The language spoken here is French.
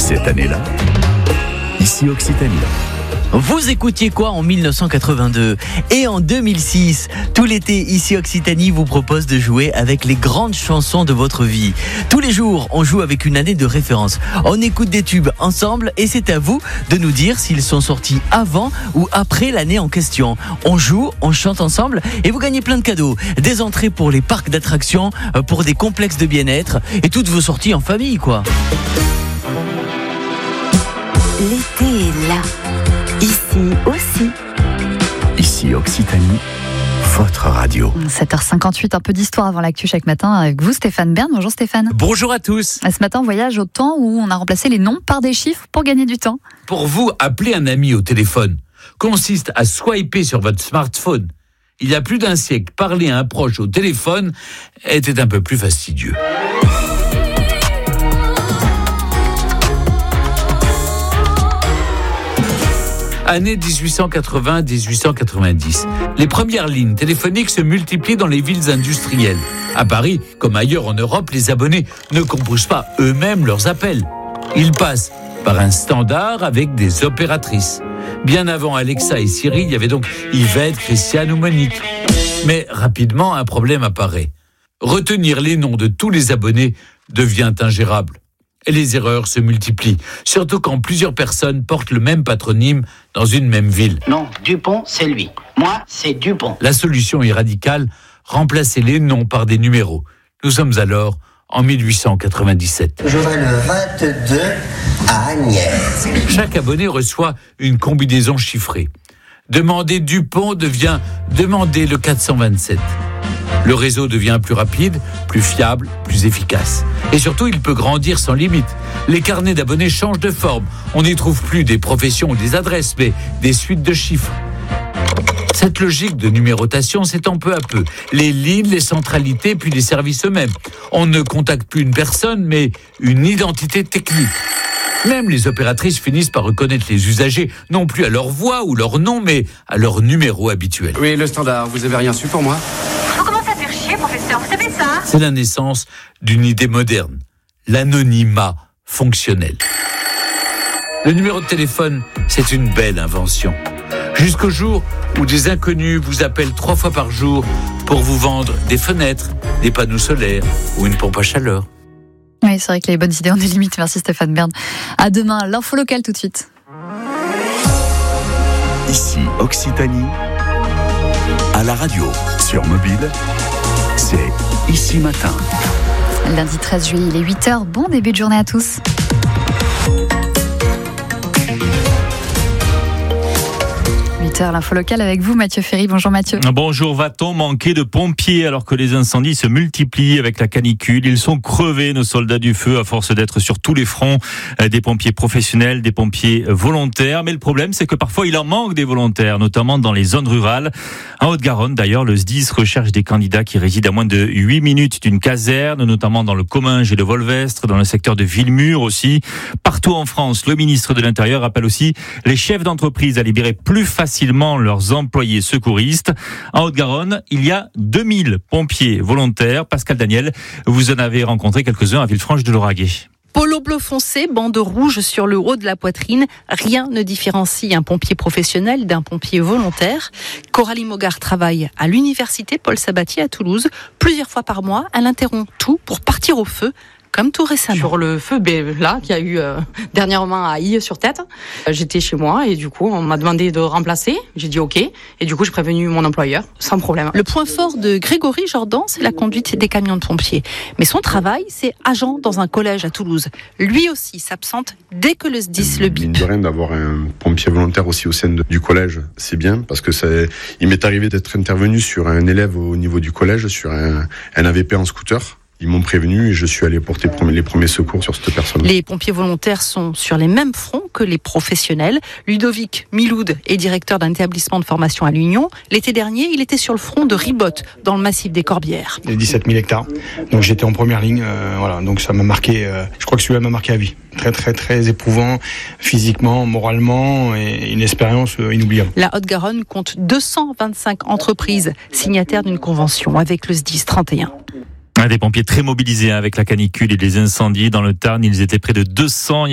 Cette année-là, ici Occitanie. Vous écoutiez quoi en 1982 et en 2006? Tout l'été, ici Occitanie vous propose de jouer avec les grandes chansons de votre vie. Tous les jours, on joue avec une année de référence. On écoute des tubes ensemble et c'est à vous de nous dire s'ils sont sortis avant ou après l'année en question. On joue, on chante ensemble et vous gagnez plein de cadeaux. Des entrées pour les parcs d'attractions, pour des complexes de bien-être et toutes vos sorties en famille, quoi. L'été est là. Ici aussi. Ici Occitanie, votre radio. 7h58, un peu d'histoire avant l'actu chaque matin avec vous, Stéphane Bern. Bonjour Stéphane. Bonjour à tous. Ce matin, on voyage au temps où on a remplacé les noms par des chiffres pour gagner du temps. Pour vous, appeler un ami au téléphone consiste à swiper sur votre smartphone. Il y a plus d'un siècle, parler à un proche au téléphone était un peu plus fastidieux. Année 1880-1890. Les premières lignes téléphoniques se multiplient dans les villes industrielles. À Paris, comme ailleurs en Europe, les abonnés ne composent pas eux-mêmes leurs appels. Ils passent par un standard avec des opératrices. Bien avant Alexa et Siri, il y avait donc Yvette, Christiane ou Monique. Mais rapidement, un problème apparaît. Retenir les noms de tous les abonnés devient ingérable. Et les erreurs se multiplient, surtout quand plusieurs personnes portent le même patronyme dans une même ville. Non, Dupont, c'est lui. Moi, c'est Dupont. La solution est radicale, remplacer les noms par des numéros. Nous sommes alors en 1897. J'aurai le 22 à Agnès. Chaque abonné reçoit une combinaison chiffrée. Demander Dupont devient demander le 427. Le réseau devient plus rapide, plus fiable, plus efficace. Et surtout, il peut grandir sans limite. Les carnets d'abonnés changent de forme. On n'y trouve plus des professions ou des adresses, mais des suites de chiffres. Cette logique de numérotation s'étend peu à peu. Les lignes, les centralités, puis les services eux-mêmes. On ne contacte plus une personne, mais une identité technique. Même les opératrices finissent par reconnaître les usagers, non plus à leur voix ou leur nom, mais à leur numéro habituel. Oui, le standard, vous avez rien su pour moi ? Vous commencez à faire chier, professeur, vous savez ça ? C'est la naissance d'une idée moderne, l'anonymat fonctionnel. Le numéro de téléphone, c'est une belle invention. Jusqu'au jour où des inconnus vous appellent 3 fois par jour pour vous vendre des fenêtres, des panneaux solaires ou une pompe à chaleur. Oui, c'est vrai que les bonnes idées ont des limites. Merci Stéphane Bern. À demain, l'info locale tout de suite. Ici Occitanie, à la radio, sur mobile, c'est Ici Matin. Lundi 13 juillet, il est 8h. Bon début de journée à tous. 8h, l'info locale avec vous, Mathieu Ferry. Bonjour Mathieu. Bonjour. Va-t-on manquer de pompiers alors que les incendies se multiplient avec la canicule? Ils sont crevés, nos soldats du feu, à force d'être sur tous les fronts. Des pompiers professionnels, des pompiers volontaires. Mais le problème, c'est que parfois, il en manque des volontaires, notamment dans les zones rurales. En Haute-Garonne, d'ailleurs, le SDIS recherche des candidats qui résident à moins de 8 minutes d'une caserne, notamment dans le Comminges et le Volvestre, dans le secteur de Villemur aussi. Partout en France, le ministre de l'Intérieur appelle aussi les chefs d'entreprise à libérer plus facilement leurs employés secouristes. En Haute-Garonne, il y a 2000 pompiers volontaires. Pascal Daniel, vous en avez rencontré quelques-uns à Villefranche-de-Lauragais. Polo bleu foncé, bande rouge sur le haut de la poitrine. Rien ne différencie un pompier professionnel d'un pompier volontaire. Coralie Mogard travaille à l'université Paul Sabatier à Toulouse. Plusieurs fois par mois, elle interrompt tout pour partir au feu. Comme tout récemment. Sur le feu, là, qu'il y a eu dernièrement à Haye-sur-Tête, j'étais chez moi et du coup, on m'a demandé de remplacer. J'ai dit OK. Et du coup, j'ai prévenu mon employeur, sans problème. Le point fort de Grégory Jordan, c'est la conduite des camions de pompiers. Mais son travail, c'est agent dans un collège à Toulouse. Lui aussi s'absente dès que le SDIS le bip. Mine de rien, d'avoir un pompier volontaire aussi au sein du collège, c'est bien, parce que il m'est arrivé d'être intervenu sur un élève au niveau du collège, sur un AVP en scooter. Ils m'ont prévenu et je suis allé porter les premiers secours sur cette personne. Les pompiers volontaires sont sur les mêmes fronts que les professionnels. Ludovic Miloud est directeur d'un établissement de formation à l'Union. L'été dernier, il était sur le front de Ribot, dans le massif des Corbières. Il y a 17 000 hectares. Donc j'étais en première ligne. Donc ça m'a marqué, je crois que celui-là m'a marqué à vie. Très, très, très éprouvant, physiquement, moralement, et une expérience inoubliable. La Haute-Garonne compte 225 entreprises signataires d'une convention avec le SDIS 31. Des pompiers très mobilisés avec la canicule et les incendies. Dans le Tarn, ils étaient près de 200.